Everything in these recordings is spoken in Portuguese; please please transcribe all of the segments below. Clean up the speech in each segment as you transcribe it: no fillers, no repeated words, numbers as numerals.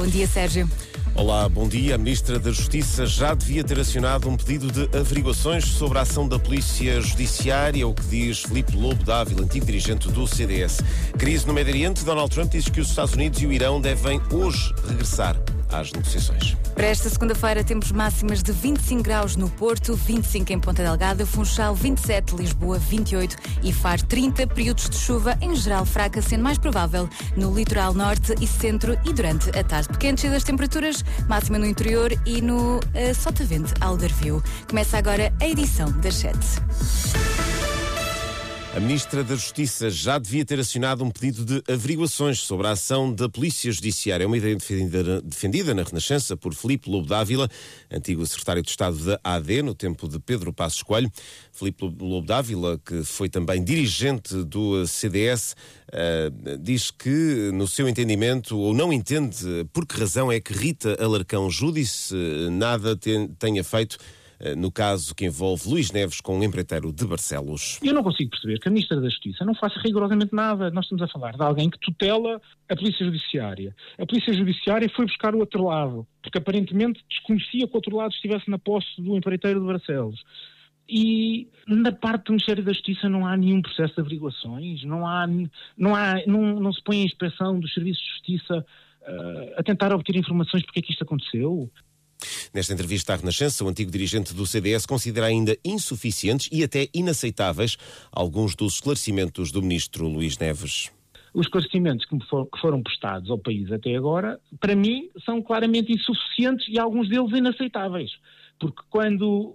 Bom dia, Sérgio. Olá, bom dia. A Ministra da Justiça já devia ter acionado um pedido de averiguações sobre a ação da Polícia Judiciária, o que diz Filipe Lobo Dávila, antigo dirigente do CDS. Crise no Médio Oriente. Donald Trump diz que os Estados Unidos e o Irão devem hoje regressar às negociações. Para esta segunda-feira temos máximas de 25 graus no Porto, 25 em Ponta Delgada, Funchal 27, Lisboa 28 e Faro 30, períodos de chuva em geral fraca, sendo mais provável no litoral norte e centro e durante a tarde. Pequenas das temperaturas, máxima no interior e no Sotavento Algarvio. Começa agora a edição das 7. A Ministra da Justiça já devia ter acionado um pedido de averiguações sobre a ação da Polícia Judiciária. É uma ideia defendida na Renascença por Filipe Lobo Dávila, antigo secretário de Estado da AD, no tempo de Pedro Passos Coelho. Filipe Lobo Dávila, que foi também dirigente do CDS, diz que, no seu entendimento, ou não entende por que razão é que Rita Alarcão Júdice nada tenha feito no caso que envolve Luís Neves com um empreiteiro de Barcelos. Eu não consigo perceber que a Ministra da Justiça não faça rigorosamente nada. Nós estamos a falar de alguém que tutela a Polícia Judiciária. A Polícia Judiciária foi buscar o outro lado, porque aparentemente desconhecia que o outro lado estivesse na posse do empreiteiro de Barcelos. E na parte do Ministério da Justiça não há nenhum processo de averiguações, não se põe a inspeção dos serviços de justiça a tentar obter informações porque é que isto aconteceu. Nesta entrevista à Renascença, o antigo dirigente do CDS considera ainda insuficientes e até inaceitáveis alguns dos esclarecimentos do ministro Luís Neves. Os esclarecimentos que foram prestados ao país até agora, para mim, são claramente insuficientes e alguns deles inaceitáveis. Porque quando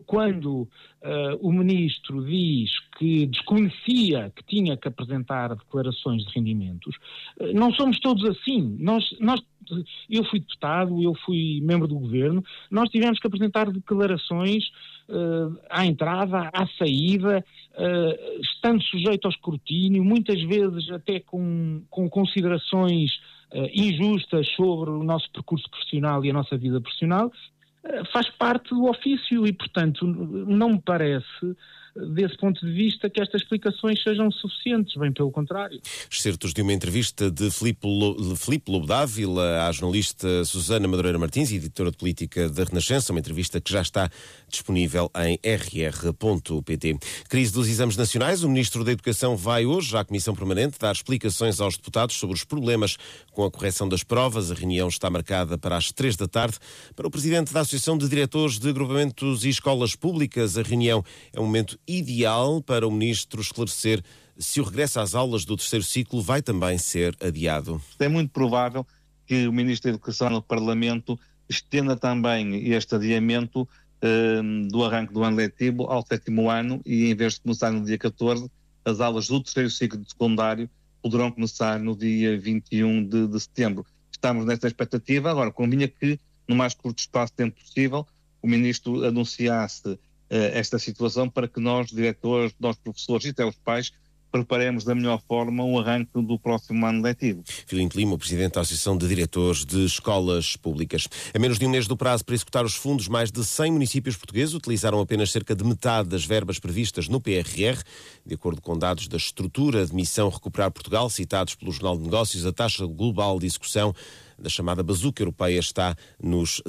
o ministro diz que desconhecia que tinha que apresentar declarações de rendimentos, não somos todos assim. Eu fui deputado, eu fui membro do governo, nós tivemos que apresentar declarações à entrada, à saída, estando sujeito ao escrutínio, muitas vezes até com considerações injustas sobre o nosso percurso profissional e a nossa vida profissional. Faz parte do ofício e, portanto, não me parece, desse ponto de vista, que estas explicações sejam suficientes, bem pelo contrário. Excertos de uma entrevista de Filipe Lobo Dávila à jornalista Susana Madureira Martins, editora de política da Renascença, uma entrevista que já está disponível em rr.pt. Crise dos exames nacionais. O Ministro da Educação vai hoje à Comissão Permanente dar explicações aos deputados sobre os problemas com a correção das provas. A reunião está marcada para as 3 da tarde. Para o Presidente da Associação de Diretores de Agrupamentos e Escolas Públicas, a reunião é um momento ideal para o Ministro esclarecer se o regresso às aulas do terceiro ciclo vai também ser adiado. É muito provável que o Ministro da Educação no Parlamento estenda também este adiamento do arranque do ano letivo ao 7º ano e, em vez de começar no dia 14, as aulas do terceiro ciclo de secundário poderão começar no dia 21 de setembro. Estamos nesta expectativa. Agora, convinha que, no mais curto espaço de tempo possível, o Ministro anunciasse esta situação para que nós, diretores, nós professores e até os pais, preparemos da melhor forma o arranque do próximo ano letivo. Filipe Lima, o Presidente da Associação de Diretores de Escolas Públicas. A menos de um mês do prazo para executar os fundos, mais de 100 municípios portugueses utilizaram apenas cerca de metade das verbas previstas no PRR. De acordo com dados da estrutura de missão Recuperar Portugal, citados pelo Jornal de Negócios, a taxa global de execução da chamada bazuca europeia está nos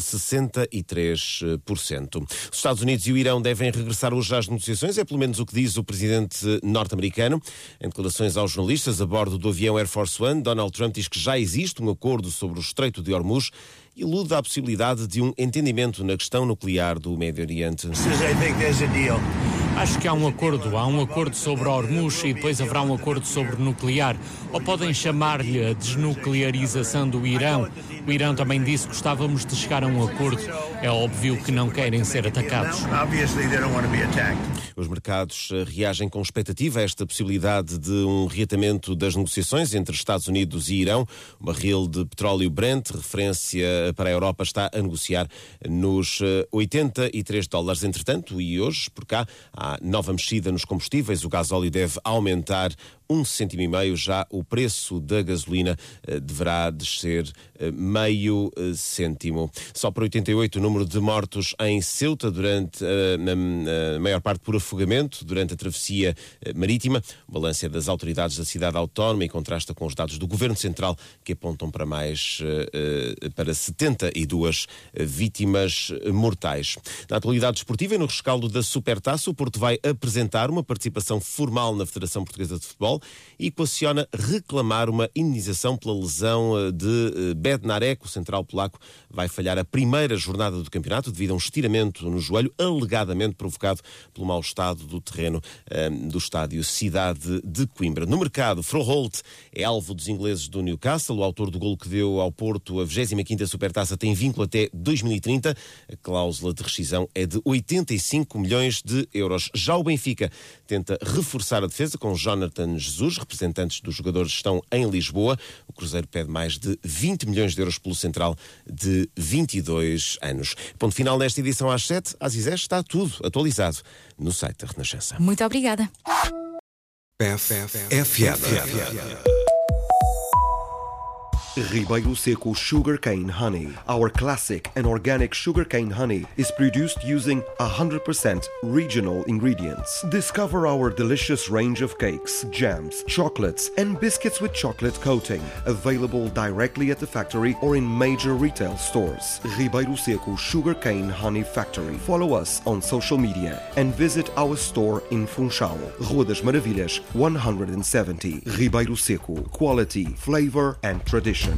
63%. Os Estados Unidos e o Irão devem regressar hoje às negociações, é pelo menos o que diz o presidente norte-americano. Em declarações aos jornalistas a bordo do avião Air Force One, Donald Trump diz que já existe um acordo sobre o Estreito de Hormuz e ilude a possibilidade de um entendimento na questão nuclear do Médio Oriente. Acho que há um acordo sobre Hormuz e depois haverá um acordo sobre nuclear, ou podem chamar-lhe a desnuclearização do Irão. O Irão também disse que gostávamos de chegar a um acordo. É óbvio que não querem ser atacados. Os mercados reagem com expectativa a esta possibilidade de um reatamento das negociações entre Estados Unidos e Irão. O barril de petróleo Brent, referência para a Europa, está a negociar nos $83. Entretanto, e hoje, por cá, há Há nova mexida nos combustíveis, o gasóleo deve aumentar 1,5 cêntimo, já o preço da gasolina deverá descer meio cêntimo. Só para 88 o número de mortos em Ceuta, durante a maior parte por afogamento, durante a travessia marítima. O balanço é das autoridades da cidade autónoma e contrasta com os dados do Governo Central, que apontam para para 72 vítimas mortais. Na atualidade desportiva e no rescaldo da Supertaça, o Porto vai apresentar uma participação formal na Federação Portuguesa de Futebol e equaciona reclamar uma indenização pela lesão de Bednarek. O central polaco vai falhar a primeira jornada do campeonato devido a um estiramento no joelho, alegadamente provocado pelo mau estado do terreno do estádio Cidade de Coimbra. No mercado, Froholt é alvo dos ingleses do Newcastle. O autor do golo que deu ao Porto a 25ª Supertaça tem vínculo até 2030. A cláusula de rescisão é de 85 milhões de euros. Já o Benfica tenta reforçar a defesa com Jonathan Jesus. Representantes dos jogadores estão em Lisboa. O Cruzeiro pede mais de 20 milhões de euros pelo central de 22 anos. Ponto final nesta edição às 7. Às 10 está tudo atualizado no site da Renascença. Muito obrigada. Ribeiro Seco Sugarcane Honey. Our classic and organic sugarcane honey is produced using 100% regional ingredients. Discover our delicious range of cakes, jams, chocolates, and biscuits with chocolate coating. Available directly at the factory or in major retail stores. Ribeiro Seco Sugarcane Honey Factory. Follow us on social media and visit our store in Funchal, Rua das Maravilhas, 170. Ribeiro Seco. Quality, flavor and tradition.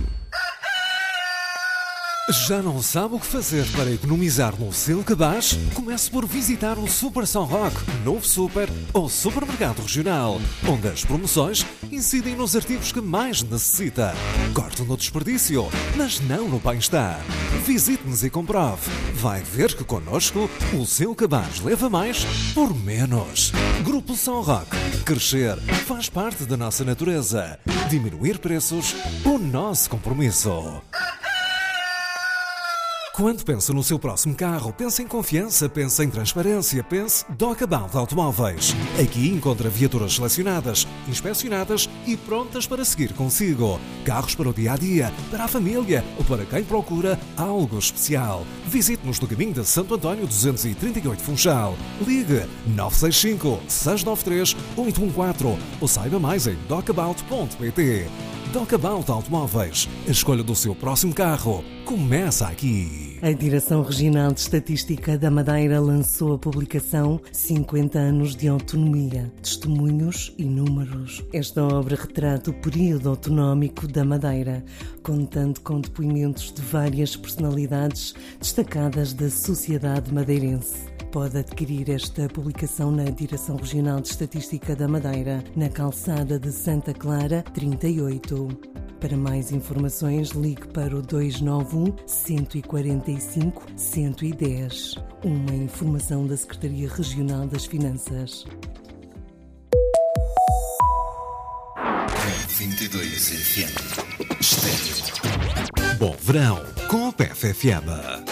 Já não sabe o que fazer para economizar no seu cabaz? Comece por visitar o Super São Roque, novo super ou supermercado regional, onde as promoções incidem nos artigos que mais necessita. Corte no desperdício, mas não no bem-estar. Visite-nos e comprove. Vai ver que connosco o seu cabaz leva mais por menos. Grupo São Roque. Crescer faz parte da nossa natureza. Diminuir preços, o nosso compromisso. Quando pensa no seu próximo carro, pensa em confiança, pensa em transparência, pense Docabal Automóveis. Aqui encontra viaturas selecionadas, inspecionadas e prontas para seguir consigo. Carros para o dia-a-dia, para a família ou para quem procura algo especial. Visite-nos no caminho de Santo António 238 Funchal. Ligue 965-693-814 ou saiba mais em docabout.pt. Docabout Automóveis. A escolha do seu próximo carro começa aqui. A Direção Regional de Estatística da Madeira lançou a publicação 50 anos de autonomia, testemunhos e números. Esta obra retrata o período autonómico da Madeira, contando com depoimentos de várias personalidades destacadas da sociedade madeirense. Pode adquirir esta publicação na Direção Regional de Estatística da Madeira, na calçada de Santa Clara 38. Para mais informações, ligue para o 291 145 110. Uma informação da Secretaria Regional das Finanças. 22 FM. Estéreo. Bom verão com a PFFM.